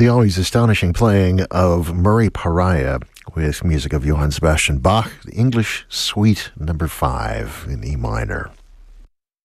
The always astonishing playing of Murray Pariah with music of Johann Sebastian Bach, the English Suite No. 5 in E minor.